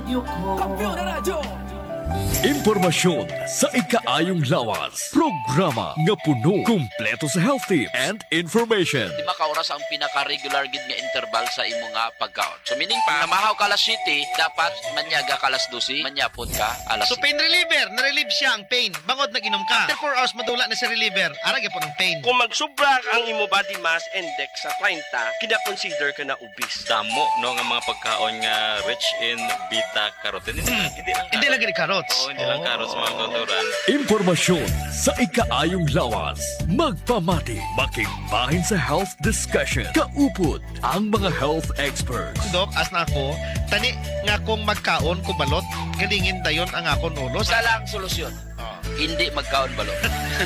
radyo ko. Kampiyon na radyo! Impormasyon sa ikaayong lawas. Programa nga puno, kumpleto sa health tips and information. 5 ka oras ang pinaka-regular gid nga interval sa imo nga pagkaon. So meaning pa, namahaw ka alas 7, dapat manyaga ka alas 12, manyapod ka alas So 7. pain reliever, na-relieve siya ang pain. Bangod nag-inom ka. After 4 hours madula na si reliever. Arag po ng pain. Kung magsubra ang imo body mass index sa 30, kina-consider ka na obese. Damo no nga mga pagkaon nga rich in beta carotene. Hindi lagi ni carrots. Oo, hindi lang carrots mga kauturan. Impormasyon sa ikaayong lawas. Magpamati, makigbahin sa health discussion. Kaupod ang mga health experts. Dok, as na ako, tani nga kung magkaon ko balot, galingin dayon ang akon ulo. Sa lang solusyon. Hindi magkaon balot.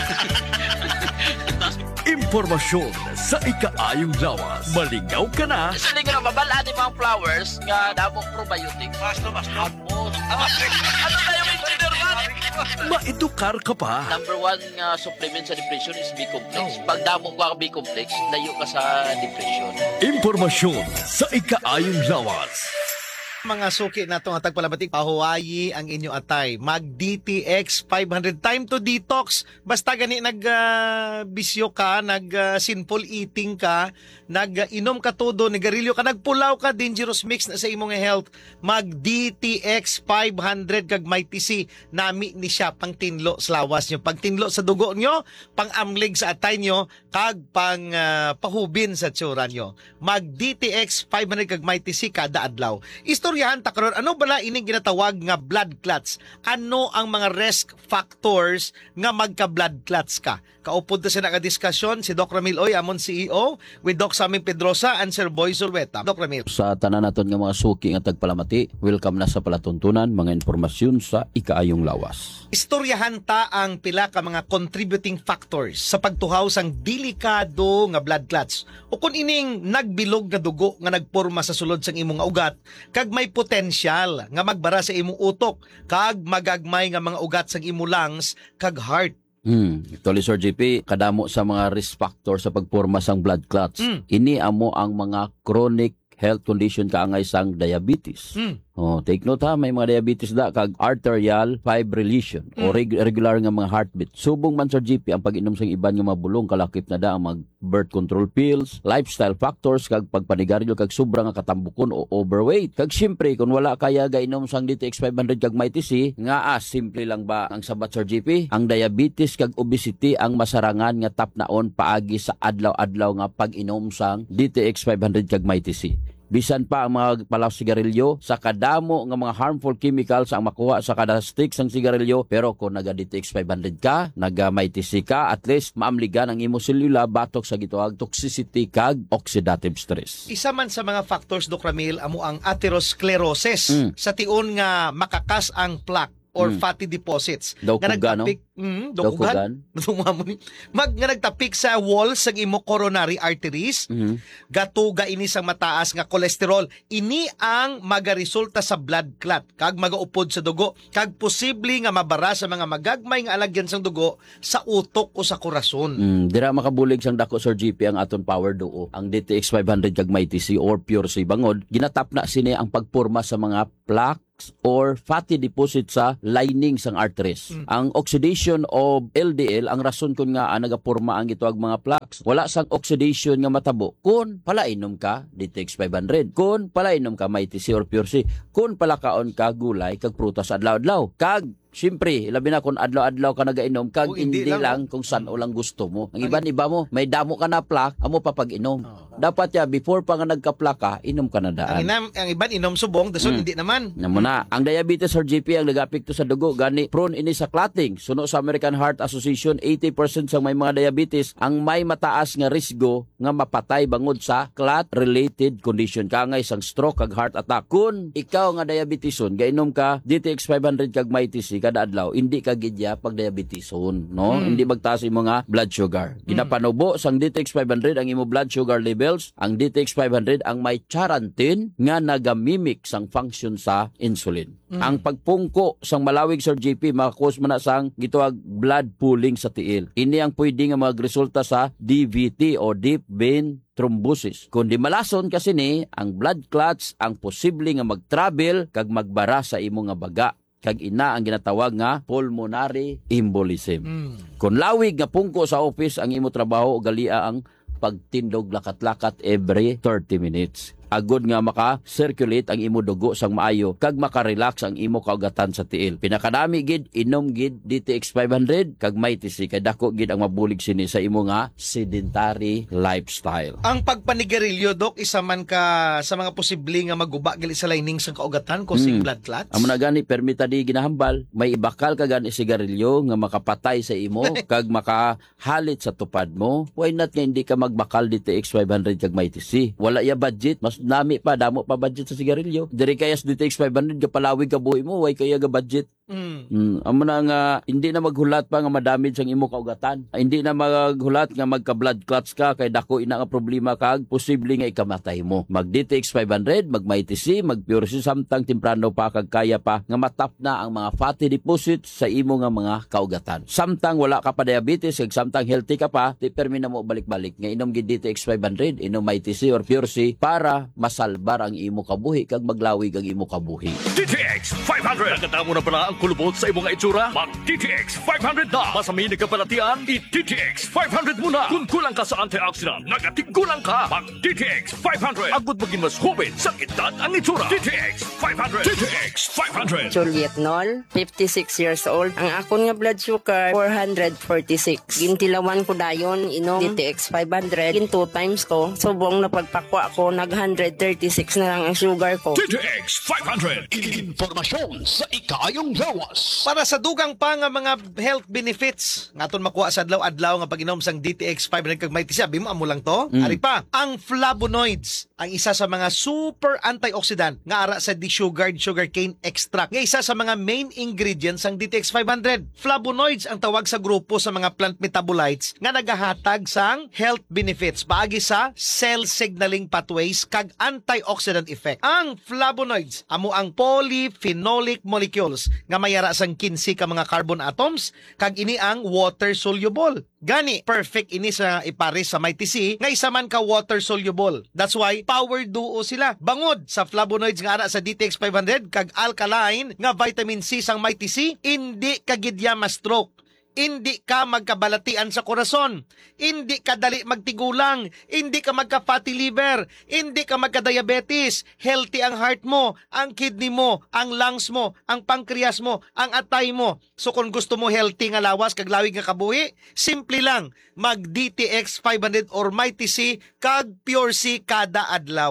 Impormasyon sa ikaayong lawas. Malingaw ka na. Sa linggo na babala ni mga flowers nga damo probiotic. Basta. Ano tayo engineer man? Maedukar ka pa. Number 1 nga supplement sa depression is B-complex. Pag damo ka B-complex, layo ka sa depression. Impormasyon sa ikaayong lawas. Mga suki na itong atag palabatik, pahuwayi ang inyo atay. Mag-DTX 500 time to detox. Basta gani nag-bisyo ka, nag-sinful eating ka, nag-inom ka todo, nagarilyo ka, nagpulaw ka, dangerous mix na sa imong health. Mag-DTX 500 kag may TC. Nami ni siya pang tinlo sa lawas nyo. Pag tinlo sa dugo nyo, pang amlig sa atay nyo, kag pang pahubin sa tsura nyo. Mag-DTX 500 kag may TC kada adlaw. Istoryahan ta karon, ano bala ining ginatawag nga blood clots? Ano ang mga risk factors nga magka-blood clots ka? Kaupod ta sa nakadiskusyon si Doc Ramil Oy, amon CEO, with Doc Saming Pedrosa and Sir Boy Zulweta. Doc Ramil. Sa tanan naton nga mga suki nga tagpalamati, welcome na sa palatuntunan mga impormasyon sa ikaayong lawas. Istoryahan ta ang pila ka mga contributing factors sa pagtuhaw sang delikado nga blood clots. O kung ining nagbilog nga dugo nga nagporma sa sulod sang imong ugat, kag may potensyal nga magbara sa imong utok, kag magagmay nga mga ugat sang imong lungs kag heart. Actually, Sir JP, kadamo sa mga risk factor sa pagporma sang blood clots. Ini amo ang mga chronic health condition kaangay sang diabetes. Take note ha, may mga diabetes da kag arterial fibrillation o regular nga mga heartbeat. Subong man Sir GP ang pag-inom sang iban nga mga bulong kalakip na da ang mag birth control pills, lifestyle factors kag pagpanigarilyo kag sobra nga katambukon o overweight. Kag syempre kung wala kaya gainom sang DTX 500 kag may TC, nga simple lang ba ang sabat Sir GP? Ang diabetes kag obesity ang masarangan nga tapnaon paagi sa adlaw-adlaw nga pag-inom sang DTX 500 kag may TC. Bisan pa ang mga palaw sigarilyo sa kadamo nga mga harmful chemicals ang makuha sa kada stick sang sigarilyo, pero kung naga-DTX 500 ka, naga-may TC ka, at least maamligan ang imo selula batok sa gituag toxicity kag oxidative stress. Isa man sa mga factors, Doc Ramil, amo ang atherosclerosis sa tiun nga makakas ang plaque or fatty deposits. Daw kuga, no? Dokugan. Nga nagtapik sa walls sa imo coronary arteries, gatuga ini sang mataas nga kolesterol. Ini ang magaresulta sa blood clot, kag magaupod sa dugo, kag posible nga mabara sa mga magagmay nga alagyan sang dugo sa utok o sa korason. Dira makabulig sang dako Sir GP ang aton power duo. Ang DTX 500 kag may TC or pure si bangod, ginatap na sini ang pagporma sa mga plaque or fatty deposit sa lining sang arteries. Ang oxidation of LDL ang rason kun nga nagaporma ang gituag mga plaques. Wala sang oxidation nga matabo kun palainom ka DTX 500, kun palainom ka may TC or pure C, kun palakaon ka gulay kag prutas adlaw-adlaw, kag siyempre, labi na kung adlaw-adlaw ka nagainom, kag hindi lang kung saan o lang gusto mo. Ang iba mo, may damo ka na plak, amo pa pag-inom. Dapat ya, before pa nga nagka-plak ka, inom ka na daan. Ang iban inom subong, dason hindi naman. Namuna, ang diabetes or GP ang nagapikto sa dugo, gani prone ini sa clotting. Suno sa American Heart Association, 80% sa may mga diabetes ang may mataas nga risgo nga mapatay bangod sa clot-related condition. Kangay sang stroke kag heart attack. Kung ikaw nga diabeteson, gainom ka DTX 500 kag may TC kada adlaw, hindi ka gidya pag diabeteson, no? Hindi magtaas imo nga blood sugar. Ginapanubo sang DTX 500 ang imo blood sugar levels. Ang DTX 500 ang may charantin nga nagamimik sang function sa insulin. Ang pagpungko sang malawig Sir JP makakos man na sang gituag blood pooling sa tiil. Ini ang pwede nga magresulta sa DVT o deep vein thrombosis. Kung di malason kasi ni, ang blood clots ang posible nga mag-travel kag magbara sa imo nga baga. Kag ina ang ginatawag nga pulmonary embolism. Kung lawig nga pungko sa office ang imo trabaho o galia ang pagtindog lakat-lakat every 30 minutes. Agod nga maka-circulate ang imo dugo sang maayo kag maka-relax ang imo kaugatan sa tiil. Pinakadami gid inom gid DTX 500 kag may tisi kay dako gid ang mabulig sini sa imo nga sedentary lifestyle. Ang pagpanigarilyo, Dok, isa man ka sa mga posible nga maguba gali sa lining sa kaugatan causing blood clots. Amo na gani permita di ginahambal, may ibakal ka gani sigarilyo nga makapatay sa imo kag makahalit sa tupad mo. Why not nga hindi ka magbakal DTX 500 kag may tisi? Wala ya budget, mas nami pa damo pa budget sa sigarilyo. Diri kayas DTX 500 ka palawig ka buhi mo, way kaya ga budget. Amo na nga hindi na maghulat pa nga madamage ang imo kaugatan. Hindi na maghulat nga magka-blood clots ka kay dako ina nga problema kag posible nga ikamatay mo. Mag DTX 500, mag MyTC, mag PureC samtang temprano pa kag kaya pa nga matap na ang mga fatty deposits sa imo nga mga kaugatan. Samtang wala ka pa diabetes kag samtang healthy ka pa, ti permi na mo balik-balik nga inom gid DTX 500, inom MyTC or PureC para masalbar ang imo kabuhi kag maglawig ang imo kabuhi. DTX 500. Nagkatamo na pala ang kulubot sa imong itsura? Mag DTX 500 na. Masamin ka palatian, i-DTX 500 muna. Kung kulang ka sa antioxidant, nagatigulang ka. Mag DTX 500. Agad maging mas hubin sa edad ang itsura. DTX 500. DTX 500. Juliet Nol, 56 years old. Ang akon nga blood sugar, 446. Gintilawan ko dayon, inom DTX 500. Gin 2 times ko. Subong na pagpakwa ko, nag 136 na lang ang sugar ko. DTX 500. Impormasyon sa ikayong lawas. Para sa dugang pa nga mga health benefits ngaton makuha sa adlaw-adlaw nga pag-inom sang DTX 500 kag may tisa, mo amo lang to. Ari pa, ang flavonoids, ang isa sa mga super antioxidant nga ara sa sugarcane extract, nga isa sa mga main ingredients sang DTX 500. Flavonoids ang tawag sa grupo sa mga plant metabolites nga nagahatag sang health benefits paagi sa cell signaling pathways kag antioxidant effect. Ang flavonoids amo ang polyphenolic molecules nga mayara sang 15 ka mga carbon atoms kag ini ang water soluble. Gani perfect ini sa ipares sa MyTC nga isa man ka water soluble. That's why power duo sila. Bangod sa flavonoids nga ara sa DTX 500 kag alkaline nga vitamin C sang MyTC, hindi ka gidya ma-stroke. Hindi ka magkabalatian sa korason, hindi ka dali magtigulang, hindi ka magka-fatty liver, hindi ka magka-diabetes, healthy ang heart mo, ang kidney mo, ang lungs mo, ang pancreas mo, ang atay mo. So kung gusto mo healthy nga lawas, kag lawig nga kabuhi, simple lang, mag DTX 500 or MyTC kag PureC kada adlaw.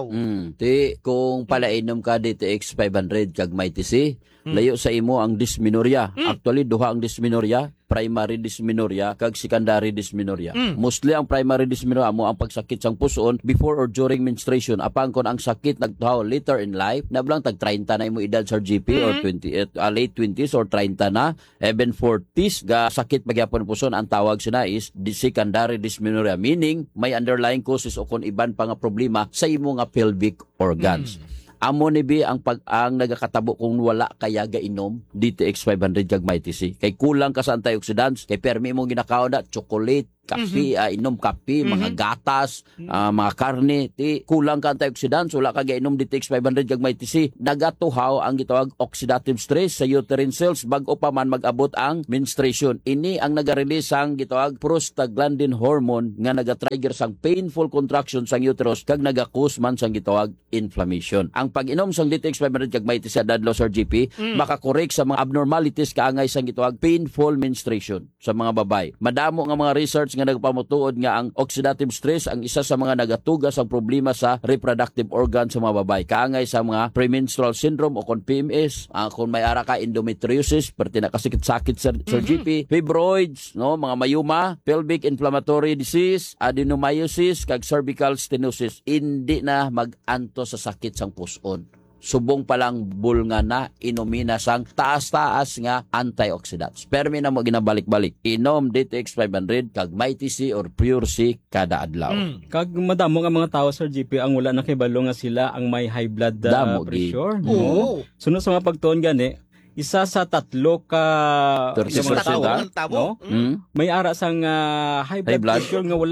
Ti kung palainom ka DTX 500 kag MyTC, layo sa imo ang dysmenorrhea. Actually duha ang dysmenorrhea, primary dysmenorrhea kag secondary dysmenorrhea. Mostly ang primary dysmenorrhea mo ang pagsakit sang puson before or during menstruation. Apang kon ang sakit nagtaho later in life, nablang tag 30 na imo edad sa GP or 28 late 20s or 30 na, even 40s ga sakit magyapon puson, ang tawag sina is secondary dysmenorrhea, meaning may underlying causes o kon iban pa nga problema sa imo nga pelvic organs. Amo ni bi ang nagakatabo kung wala kaya gainom DTX 500 kag MyTC. Kay kulang ka sa antioxidants, kay permi mo ginakaon na chocolate, kape, inom kape, mga gatas, mga karne, ti kulang ka antioxidants, wala ka gainom DTX 500 kag MyTC. Nagatuhaw ang gitawag oxidative stress sa uterine cells bago pa man mag-abot ang menstruation. Ini ang naga-release ang gitawag prostaglandin hormone nga naga-trigger sang painful contraction sang uterus kag naga-cause man sang gitawag inflammation. Ang pag-inom sang DTX 500 kag MyTC dadlaw sa GP, makakorek sa mga abnormalities kaangay sang gitawag painful menstruation sa mga babay. Madamo nga mga research nga nagpamutuod nga ang oxidative stress ang isa sa mga nagatugas ang problema sa reproductive organ sa mga babay. Kaangay sa mga premenstrual syndrome o kon PMS, kung may ara ka endometriosis, perti na kasakit-sakit sa GP, fibroids, no, mga mayuma, pelvic inflammatory disease, adenomyosis, kag cervical stenosis, hindi na mag-anto sa sakit sang puson. Subong palang bulnga na inomina sang taas-taas nga antioxidants. Permi na mo ginabalik-balik. Inom DTX 500 kag MyTC or PureC kada adlaw. Kag madamo nga mga tao sa GP ang wala nakibalo nga sila ang may high blood pressure. No? Sunod sa mga pagtuon gani, isa sa 3 ka 30% tao, no? May ara sang high blood pressure nga wala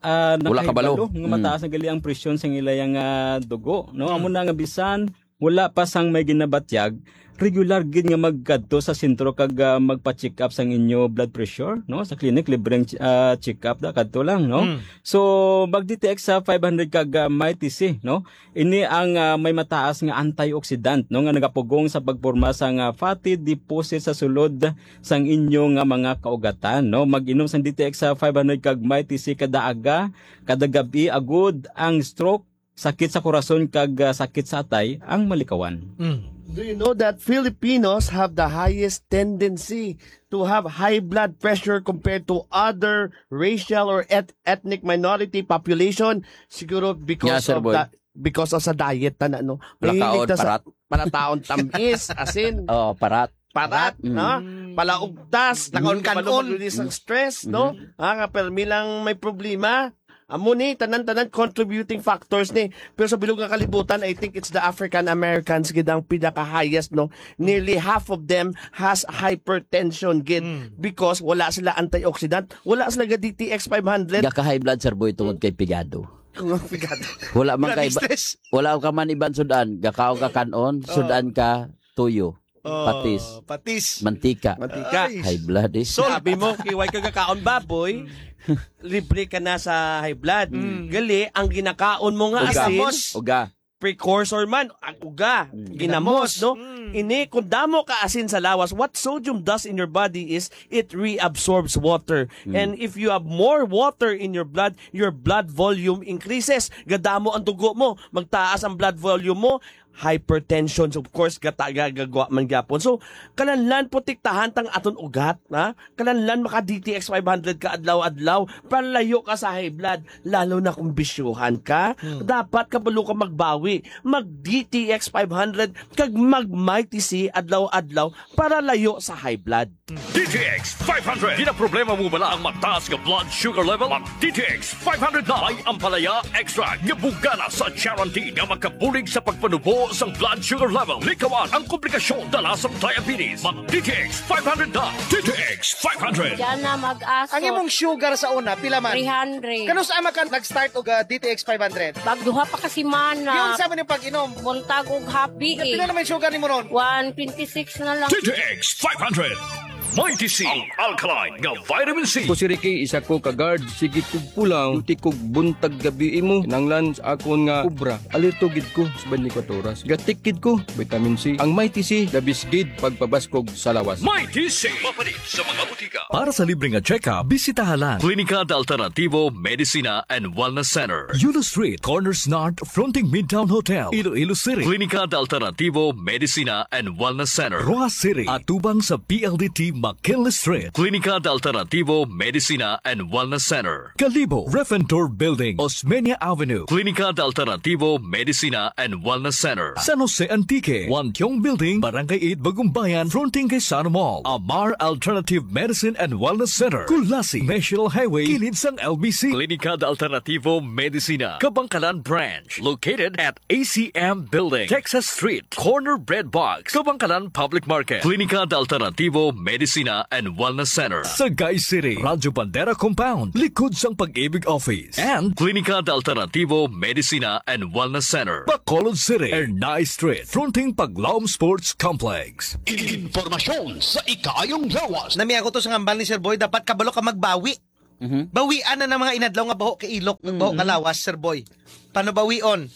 Wala kabalo. nga mataas na gali ang presyon sa ilayang dugo, no? Amo na nga bisan wala pa sang may ginabatyag, regular gid nga magkadto sa sentro kag magpa-check up sang inyo blood pressure, no? Sa clinic libreng check up da kadto lang, no? So mag-detect sa 500 kag MyTC, no? Ini ang may mataas nga antioxidant, no, nga nagapugong sa pagporma sang fatty deposit sa sulod sang inyo nga mga kaugatan, no? Mag-inom sang detect sa 500 kag MyTC kada aga, kada gabi agud ang stroke, sakit sa korason kag sakit sa atay ang malikawan. Do you know that Filipinos have the highest tendency to have high blood pressure compared to other racial or ethnic minority population? Siguro because Yeah, Sir of Boy. because of sa diet na no. Palakaon, Mahilig ta parat. panataon tamis, asin, Oh, parat. parat, no? Palaugtas, Nakaon-kanon. release ng stress, no? Nga permi lang may problema. Amo ni tanan-tanan contributing factors ni, pero sa bilog nga kalibutan I think it's the African Americans gid ang pinaka-highest, no. Nearly half of them has hypertension gid because wala sila antioxidant, wala sila ga DTX 500. Gaka-high blood, Sir Boy, tungod kay pigado. Pigado. Wala man kay Stress. wala ka man iban sudan, gakao ka kanon, sudan ka tuyo, patis, Patis. mantika. Mantika. Ay. High blood is. Sabi mo, kiway ka kakaon baboy, libre ka na sa high blood. Gali, ang ginakaon mo nga Uga. asin, Uga. precursor man, ang uga, ginamos, no? Ini, kung damo ka asin sa lawas, what sodium does in your body is, it reabsorbs water. And if you have more water in your blood volume increases. Gadamo ang dugo mo, magtaas ang blood volume mo, hypertension, so of course, gagagawa man gyapon. So, kalanlan po tiktahan tang aton ugat, ha? Kalanlan maka DTX 500 ka adlaw-adlaw, palayo ka sa high blood, lalo na kung bisyuhan ka. Dapat kabalo ka magbawi, mag DTX 500 kag mag MyTC adlaw-adlaw para layo sa high blood. DTX 500. Di na problema mo bala ang mataas nga blood sugar level? Ang DTX 500 na ay ampalaya extra nga bugana sa guarantee nga makabulig sa pagpanubo sa blood sugar level. Likawan ang komplikasyon dala sa diabetes. Mag DTX 500 na. DTX 500. Diyan na mag-aso. Ang imong sugar sa una, pila man? 300. Kano sa ama ka nag-start og DTX 500? Bagduha pa kasi Yun mana. sa man yung pag-inom. Buntag og happy Pila naman yung sugar ni mo ron? 126 na lang. DTX 500. MyTC, ang alkaline nga vitamin C. Ko si Ricky, isa ko ka-guard. Sige kog pulang, tuti kog buntag gabi mo. Nanglan sa akon nga kubra. Alerto gid ko sa 24 oras. Gatikid ko, vitamin C. Ang MyTC, labis gid pagpabaskog sa lawas. MyTC, mapalit sa mga butika. Para sa libreng check-up, bisitahan lang Klinika de Alternativo Medicina and Wellness Center, Yulo Street, Corners North, fronting Midtown Hotel, Iloilo City. Klinika de Alternativo Medicina and Wellness Center, Roa City, atubang sa PLDT McKinley Street. Klinika de Alternativo Medicina and Wellness Center, Calibo, Refentor Building, Osmeña Avenue. Klinika de Alternativo Medicina and Wellness Center, San Jose Antique, Wantiong Building, Barangay 8, Bagumbayan, fronting kay Sana Mall. Amar Alternative Medicine and Wellness Center, Kulasi, National Highway, kilid sang LBC. Klinika de Alternativo Medicina, Kabangkalan Branch, located at ACM Building, Texas Street, Corner Bread Box, Kabangkalan Public Market. Klinika de Alternativo Medicina and Wellness Center, Sagay City, Radyo Bandera Compound, likod sang Pag-ibig Office, and Klinika de Alternativo Medicina and Wellness Center, Bacolod City, Ernay Street, fronting Paglaom Sports Complex. Informasyon sa ikayong lawas. Nami ako to sa ngambal ni Sir Boy, dapat kabalo ka magbawi. Bawian na ng mga inadlaw nga baho kay ilok, baho ka lawas, Sir Boy. Paano bawion?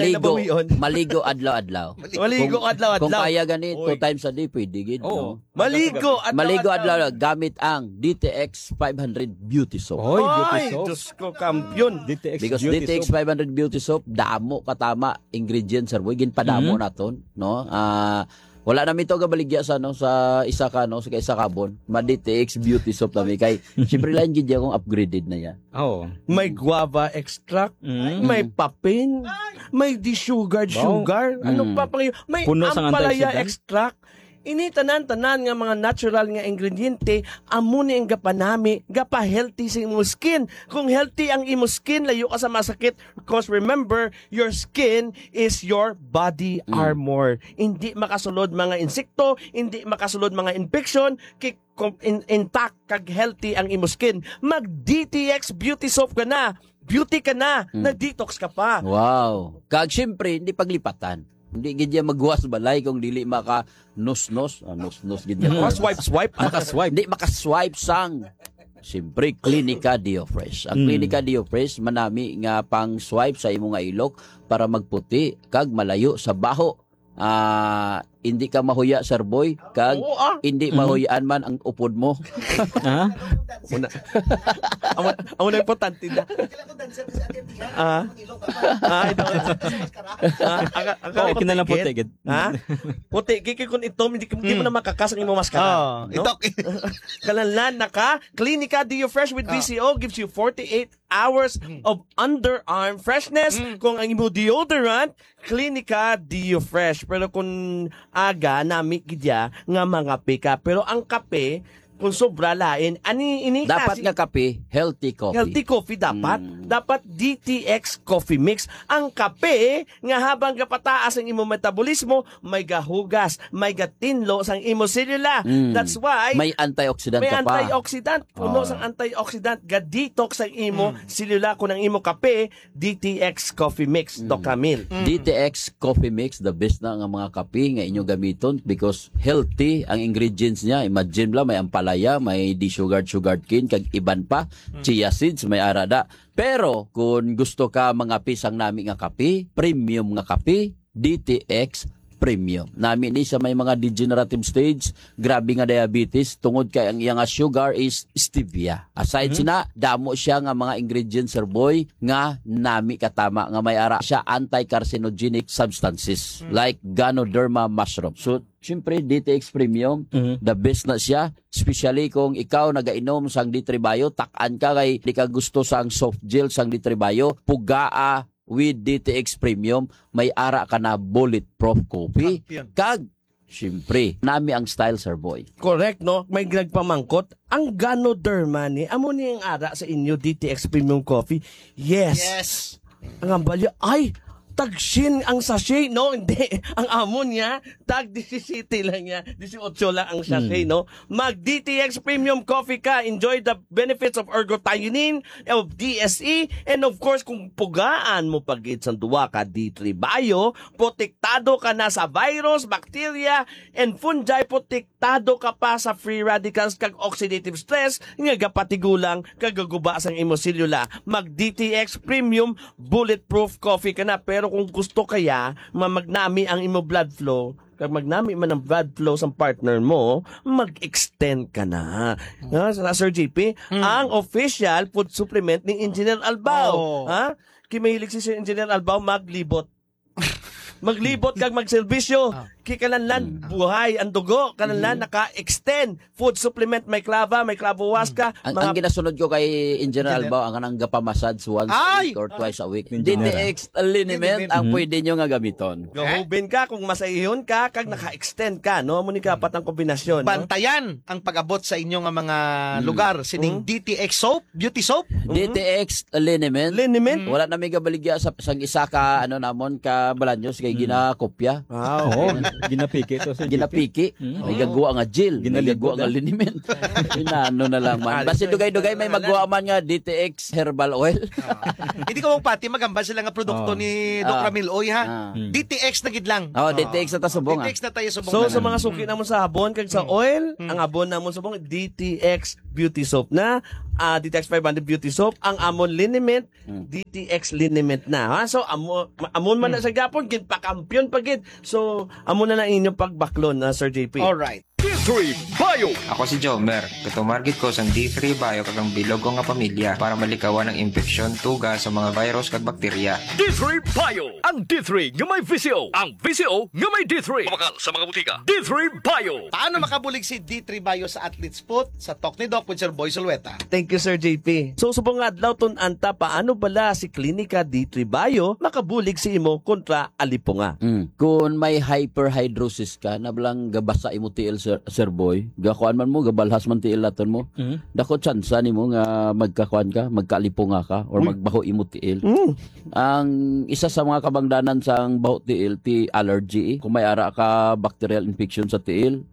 Maligo adlaw-adlaw. Maligo adlaw-adlaw. Kung kaya gani 2 times a day, pwede gid. Oh, No? maligo Maligo adlaw gamit ang DTX 500 Beauty Soap. Hoy, beauty Ay, soap. Diyos ko, kampiyon. DTX Because beauty DTX soap. 500 Beauty Soap, damo katama ingredients, Sir Boy. Ginpadamo naton, no? Wala namin ito gabaligya sa isa sa kabon. Ma DTX Beauty Soap namin kay syempre lang gid akong upgraded na yan. Oh. May guava extract, may papin, may sugar. Ano pa pang may Puno sang ampalaya antioxidant. extract. Ini tanan-tanan nga mga natural nga ingrediente amo ni ang gapanami, gapa healthy sa imong skin. Kung healthy ang imong skin, layo ka sa masakit because remember, your skin is your body armor. Hindi makasulod mga insekto, hindi makasulod mga infection, intact kag healthy ang imong skin. Mag DTX Beauty Soap ka na. beauty ka na, nag-detox ka pa. Wow. Kag syempre, hindi paglipatan. Hindi gid niya magwas balay kung dili maka nos-nos. Nos-nos gid niya. Swipe. Hindi makaswipe sang. Siyempre, Clinica Diofresh. Ang Clinica Diofresh, manami nga pang swipe sa imong nga ilok para magputi kag malayo sa baho. Hindi ka mahuya, Sir Boy, kag hindi mahuyaan man ang upod mo. Ha? Amo na importante na. Okay, kinalang puti gid. Ha? Puti, kiki kun ito, hindi mo na makakas ang imong maskara. Ito. Kalanlan naka, Clinica Diofresh with VCO gives you 48 hours of underarm freshness. Kung ang imo deodorant, Clinica Diofresh. Pero kung aga, nami gidya nga mga pika. Pero ang kape, kung sobra lain, ini Dapat nga kape, healthy coffee. healthy coffee dapat. Dapat DTX coffee mix. Ang kape, nga habang kapataas ang imo metabolismo, may gahugas, may gatinlo sang imo selula. That's why, May antioxidant may ka pa. antioxidant. Puno sang antioxidant. Ga-detox ang imo selula. Kung ang imo kape, DTX coffee mix. Doc Camille. DTX coffee mix, the best na nga mga kape nga inyo gamiton because healthy ang ingredients niya. Imagine lang, may ampalaya, may sugar cane, kag iban pa, chia seeds, may arada. Pero kung gusto ka mga pisang nami nga kape, premium nga kape, DTX premium. Nami ni sa may mga degenerative stage, grabe nga diabetes, tungod kay ang iyang sugar is stevia. Aside sina, damo siya nga mga ingredients, Sir Boy, nga nami katama, nga may ara siya anti-carcinogenic substances like Ganoderma mushroom. So, siyempre, DTX Premium, the best na siya. Especially kung ikaw nagainom sang D3 Bio, takan ka kay di ka gusto sang soft gel sang D3 Bio, pugaa with DTX Premium, may ara ka na bulletproof coffee. Kag, siyempre, nami ang style, Sir Boy. Correct, no? May nagpamangkot. Ang Ganoderma ni, amo ni ang ara sa inyo DTX Premium Coffee? Yes. Ang ambalya, ay, tag-shin ang sachet, no? Hindi. Ang amo niya, tag 17 lang niya. 18 lang ang sachet, no? Mag-DTX Premium Coffee ka. Enjoy the benefits of ergothioneine, of DSE, and of course, kung pugaan mo pag-its ang duwa ka D3 Bio, protektado ka na sa virus, bacteria, and fungi, protektado ka pa sa free radicals kag oxidative stress, nga gapatigulang kagaguba sang imo selula. Mag-DTX Premium Bulletproof Coffee ka na. Pero kung gusto kaya, magnami ang imo blood flow, kag magnami man ang blood flow sa partner mo, mag-extend ka na. Sir JP, ang official food supplement ni Engineer Albao. Ha? Kimahilig si Sir Engineer Albao maglibot. Maglibot kag magserbisyo. Kikalanlan, buhay ang dugo. Kalanlan, naka-extend. Food supplement, may klava, may klavowaska. Ang ginasunod ko kay Engineer Albao, ang anang gapamassage once a week or twice a week. DTX liniment ang pwede nyo nga gamiton. Gahubin ka kung masayihon ka, kag naka-extend ka. No? Muni ka patang kombinasyon. Bantayan ang pag-abot sa inyong mga lugar. Sining DTX soap, beauty soap. DTX liniment. Wala na may gabaligya sa sang isa ka namon ka balanyos kay ginakopya. Ginapiki to sa Ginapiki. May gagawa nga gel, may gagawa nga liniment. Inano na lang man. Basta dugay-dugay may magawa man nga DTX herbal oil. Hindi ko mong pati magamba sila nga produkto ni Doc Ramil Oy ha. DTX na gid lang. DTX na ta subong. DTX na tayo subong. So sa mga suki namon sa habon kag sa oil, ang habon namon subong DTX beauty soap na, DTX 500 beauty soap, ang amon liniment, DTX liniment na. Ha? So amon man na sa gapon gid pakampyon pagid. So amo na lang inyong pagbaklon na Sir JP. Alright. D3 Bio. Ako si Jomer. Katumargit ko sa D3 Bio kagang bilog ko nga pamilya para malikawan ang infeksyon, tuga sa mga virus kag bakterya. D3 Bio. Ang D3 nga may VCO. Ang VCO nga may D3. Kumakal sa mga butika. D3 Bio. Paano makabulig si D3 Bio sa Athlete's Foot? Sa Talk ni Doc with Sir Boy Solueta. Thank you, Sir JP. So, subong nga adlaw tun anta, paano bala si Klinika D3 Bio makabulig si imo kontra alipunga? Kung may hyperhidrosis ka, nablang gabasa imo tiil, Sir Boy, gakuan man mo, gabalhas man tiil laton mo, dako tsansa nimo nga magkakuan ka, magkalipunga ka, or magbaho imo tiil. Ang isa sa mga kabangdanan sang baho tiil, ti allergy. Kung may ara ka bacterial infection sa tiil,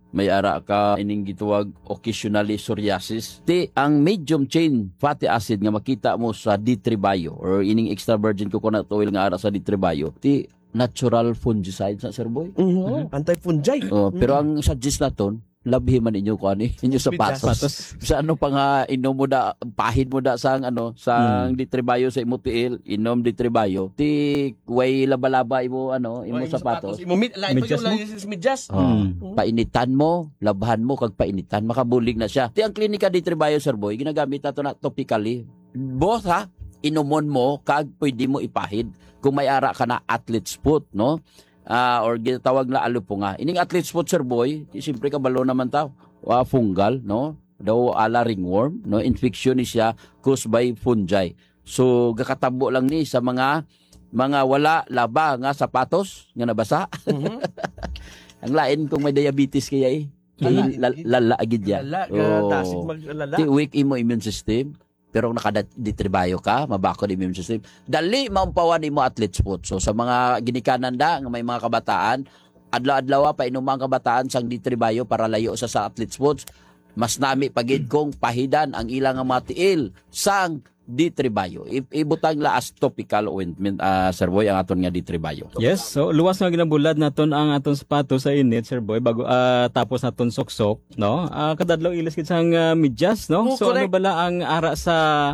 may ara ka ining gituwag occasionally psoriasis. Ti ang medium chain fatty acid nga makita mo sa D3 Bio or ining extra virgin coconut oil nga ara sa D3 Bio, ti natural fungicide sa Sir Boy. Anti-fungi. Pero ang suggest naton, labhi man inyo ko ani inyo sapatos. Sa ano pa nga inom mo da pahid mo da sang ano sang D3 Bio sa imo tiil, inom D3 Bio. Ti way laba-laba imo ano imo sapatos. Imo medyas. Painitan mo, labhan mo kag painitan, makabulig na siya. Ti ang klinika D3 Bio Sir Boy, ginagamit nato na topically. Both ha, inumon mo kag pwede mo ipahid kung may ara ka na athlete's foot, no? Or ginatawag na alupunga. Ining athlete's foot, Sir Boy, siyempre kabalo naman tao. Fungal, no? Daw ala ringworm, no? Infection ni siya caused by fungi. So, gakatabo lang ni sa mga wala laba nga sapatos nga nabasa. Ang lain kung may diabetes kaya lala agid ya. Tasig maglala. Ti weak imo immune system. Pero kung nakaditribayo ka, mabako di immune system, dali maumpawan imo athlete's foot. So sa mga ginikanan da nga may mga kabataan, adlaw-adlaw pa inumang kabataan sang ditribayo para layo sa athlete's foot, mas nami pagid kong pahidan ang ilang mga tiil sang D3 Bio. Ibutang la as topical ointment, Sir Boy, ang aton nga D3 Bio. Yes, so luwas nga ginabulad naton ang aton sapatos sa init, Sir Boy, bago tapos naton soksok, no? Kadadlaw ilis kit sang medyas, no? So correct. ano bala ang ara sa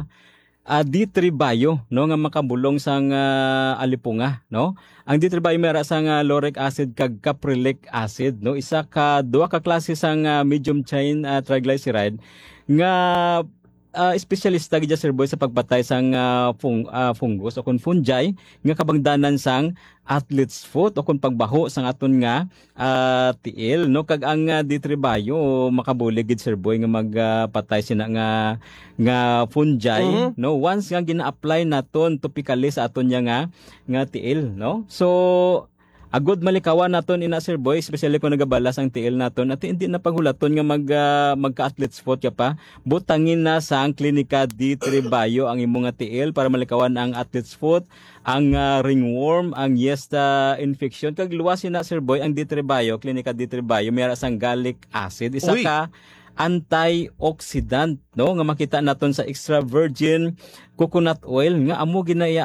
D3 Bio, no, nga makabulong sang alipunga, no? Ang D3 Bio may ara sang lauric acid kag caprylic acid, no? Isa ka duha ka klase sang medium chain triglyceride nga espesyalista gid Sir Boy sa pagpatay sang fungus o kun fungi nga kabangdanan sang athlete's foot o kun pagbaho sang aton nga tiil, no? Kag ang D3 Bio makabulig gid Sir Boy nga magpatay sina nga fungi, no? Once nga gina-apply naton topically sa aton nga tiil, no? So agod malikawan naton ina Sir Boy, especially kung nagabalas ang tiil naton at hindi na paghulaton nga magka-athlete's foot ka pa, butangin na sa ang klinika D3 Bio ang imong nga tiil para malikawan ang athlete's foot, ang ringworm, ang Yesta infection. Kag luwasin na Sir Boy ang D3 Bio, klinika D3 Bio, mayroon sang gallic acid, isa ka antioxidant, no, nga makita naton sa extra virgin coconut oil nga amo ginaya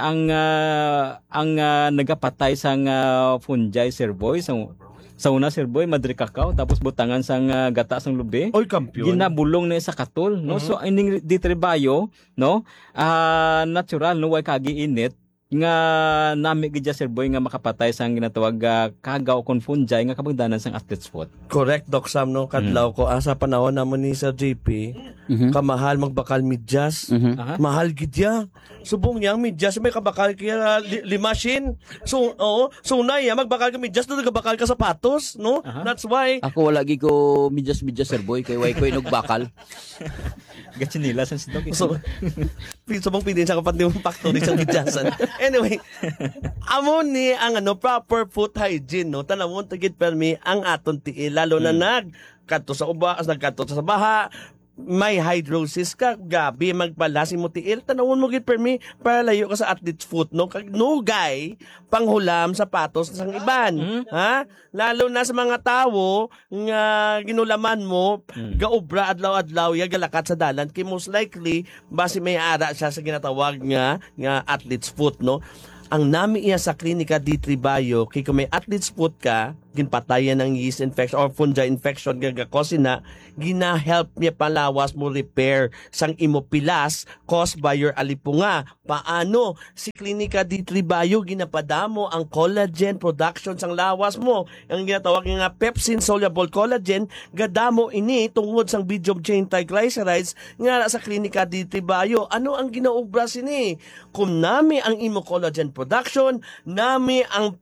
ang nagapatay sang fungi Sir Boy. Sa una Sir Boy madri kakao tapos butangan sang gata sang lubi. Oy kampiyon. Ginabulong na sa katol, no? So ining D3 Bio, no? Natural, no, way kagi init nga nami gid Sir Boy nga makapatay sang ginatawag kagaw kon fungi nga kabangdanan sang athlete's foot. Correct, Doc Sam, no? Kadlaw ko sa panahon namon ni Sir JP, kamahal magbakal medyas. Mahal gid ya. Subong niya ang medyas may kabakal kaya limasin. So unay magbakal ka medyas do nagbakal ka sapatos, no? That's why Ako wala gi ko medyas Sir Boy kay way ko inugbakal. Gatsinila sa sidog. So bang pidin sa kapat ni factory sa medyasan. Anyway, amo ni ang proper foot hygiene, no? Tanawon tagid permi ang aton tiil lalo na nagkadto sa ubas, nagkadto sa baha, may hydrosis ka, gabi magbalasi mo tiil, tanawon mo gid permi para layo ka sa athlete's foot, no? Kag nugay panghulam sapatos sang iban, ha? Lalo na sa mga tawo nga ginulaman mo, gaobra adlaw-adlaw ya galakat sa dalan kay most likely base may ara siya sa ginatawag nga athlete's foot, no? Ang nami iya sa klinika D3 Bio, kay kung may athlete's foot ka, ginpatayan ng yeast infection or fungi infection gagakosin na, gina-help niya palawas mo repair sang imopilas caused by your alipunga. Paano? Si klinika D3 Bio, ginapadamo ang collagen production sang lawas mo. Ang ginatawag nga pepsin soluble collagen, gadamo ini tungod sang medium chain triglycerides nga sa klinika D3 Bio. Ano ang ginaubra sini? Kung nami ang imo collagen production, nami ang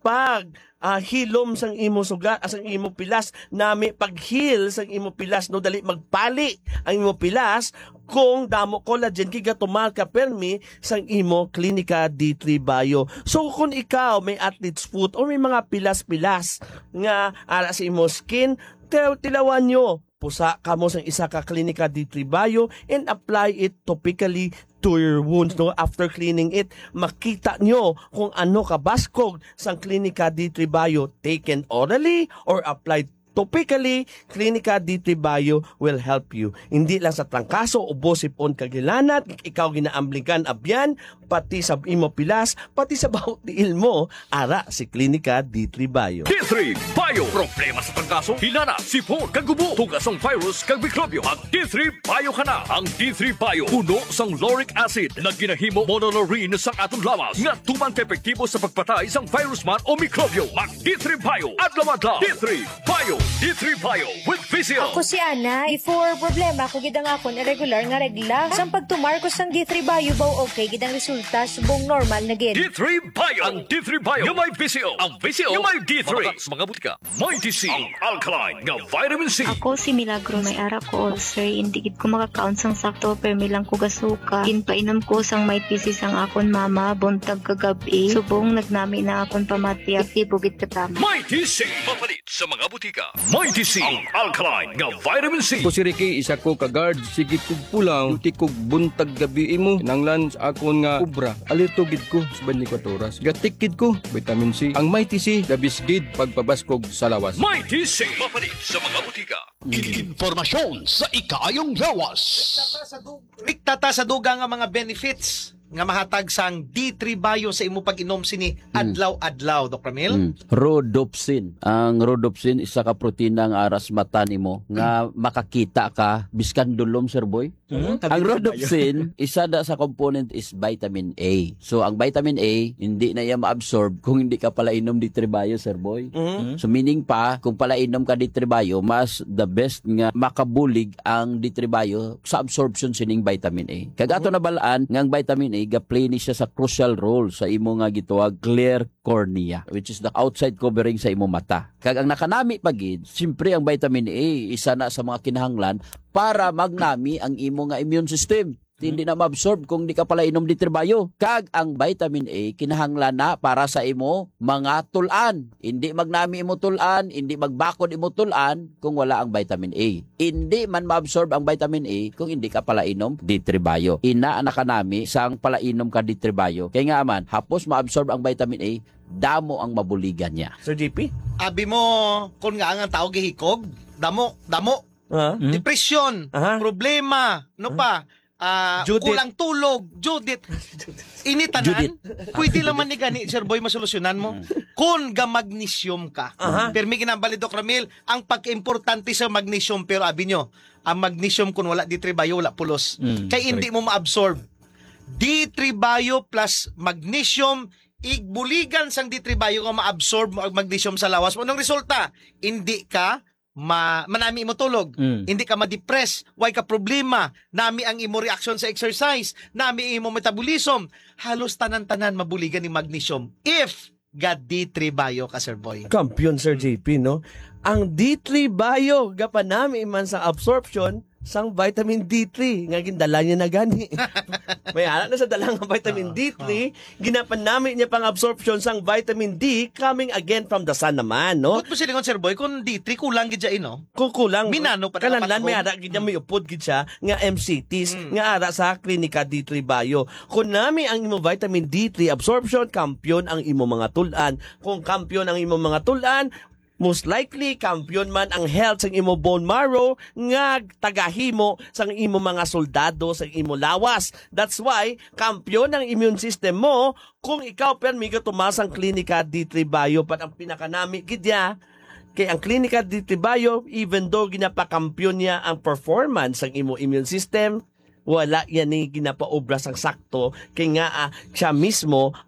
hilom sang imo sugat, sang imo pilas, nami paghil sang imo pilas, no, dali magpali ang imo pilas kung damo collagen kiga tumal ka permi sang imo klinika D3 Bio. So kung ikaw may athlete's foot or may mga pilas-pilas nga ara sa imo skin, tilawan nyo, pusa ka mo sang isa ka klinika D3 Bio and apply it topically to your wounds, no? After cleaning it, makita nyo kung ano kabaskog sang klinika D3 Bio, taken orally or applied topically, Clinica D3 Bio will help you. Hindi lang sa trangkaso, ubo, sipon, kagilanat, ikaw ginaamblikan abyan, pati sa imo pilas, pati sa bawat tiil mo, ara si Clinica D3 Bio. D3 Bio. Problema sa trangkaso, hilana, sipon, kagubo, tugas ng virus, kag mikrobyo. Mag D3 Bio ka na. Ang D3 Bio, puno sang lauric acid na ginahimo monolorine sa atong lawas nga tumang epektibo sa pagpatay sang virus man o mikrobyo. Mag D3 Bio. Adlaw-adlaw. D3 Bio. D3 Bio with Visio. Ako si Ana. Before problema ko gidang akon irregular nga regla. Sang pagtumar ko sang D3 Bio baw okay gidang resulta subong normal na gid. D3 Bio. Ang D3 Bio nga may Visio. Ang Visio nga may D3. Mga butika. May TC. Ang alkaline nga vitamin C. Ako si Milagro, may ara ko ulcer, hindi gid ko maka-count sang sakto pero milang ko gasuka. Ginpainom ko sang may PC sang akon mama buntag kagabi. Subong nagnami na akon pamatya, di bugit katama. May TC. Mapalit sa mga butika. May TC. Ang alkaline nga vitamin C. Ako si Ricky, isa ko ka-guard. Sige kog pulang, duty kog buntag gabi mo. Kinanglan sa akon nga ubra. Alerto gid ko sa 24 oras. Gatik gid ko, vitamin C. Ang may TC, labis gid pagpabaskog sa lawas. May TC. Mapalit sa mga butika. Informasyon sa ikaayong lawas. Riktata sa duga nga mga benefits nga mahatag sang D3 Bio sa imo pag-inom sini adlaw-adlaw, Dr. Mil. Rhodopsin. Ang rhodopsin isa ka protina nga aras mata nimo nga makakita ka biskan dulom, Sir Boy. Ang rhodopsin isa da sa component is vitamin A. So ang vitamin A hindi na iya ma-absorb kung hindi ka pala inom D3 Bio, Sir Boy. So meaning pa kung pala inom ka D3 Bio, mas the best nga makabulig ang D3 Bio sa absorption sining vitamin A. Kagato na balaan nga ang vitamin A ga-play ni siya sa crucial role sa imo nga gituwag clear cornea, which is the outside covering sa imo mata. Kag ang nakanami pagid, siyempre ang vitamin A isa na sa mga kinahanglan para magnami ang imo nga immune system. Hindi na ma-absorb kung di ka pala inom D3 Bio. Kag ang vitamin A kinahanglan na para sa imo mga tulan. Hindi magnami imo tulan, hindi magbakod imo tulan kung wala ang vitamin A. Hindi man ma-absorb ang vitamin A kung hindi ka pala inom D3 Bio. Ina na kanami sang pala inom ka D3 Bio. Kaya nga man, hapos ma-absorb ang vitamin A, damo ang mabuligan niya. Sir JP? Abi mo, kung nga ang tao gihikog, damo. Depresyon, problema, no pa? Kulang tulog, Judith. Initanan, pwede naman ni gani, Sir Boy, masolusyonan mo. Kung ga magnesium ka. Pero may ginambali, Dr. Ramil, ang pagka-importante sa magnesium, pero abi nyo, ang magnesium kung wala D3 Bio, wala pulos. Kaya hindi mo ma-absorb. D3 Bio plus magnesium, igbuligan sang D3 Bio nga ma-absorb mo ang magnesium sa lawas mo. Anong resulta? Hindi ka manami imo tulog, hindi ka ma-depress, why ka problema, nami ang imo reaction sa exercise, nami imo metabolism, halos tanan-tanan mabuligan ni magnesium if ga D3 Bio ka, Sir Boy. Kampiyon, Sir JP, no? Ang D3 Bio, gapanami man sa absorption sang vitamin D3 nga gindala niya na gani. May anak na sa dalang vitamin D3, ginapan namin niya pang absorption sang vitamin D coming again from the sun naman, no? Kung silingon, Sir Boy, kung D3 kulang gid siya, no? Kung kulang, minano pa kananlan may ara gid may upod gid siya nga MCTs nga ara sa Clinica D3 Bio. Kung nami ang imo vitamin D3 absorption, kampiyon ang imo mga tulan. Kung kampiyon ang imo mga tulan, most likely, kampiyon man ang health sa imo bone marrow nga tagahimo sa imo mga soldado sa imo lawas. That's why, kampiyon ang immune system mo kung ikaw permigo tumasang Clinica D3 Bio. Pat ang pinakanami kidya, kay ang Clinica D3 Bio, even though ginapakampiyon niya ang performance ng imo immune system, wala yan ni ginapaobra sang sakto kay nga siya mismo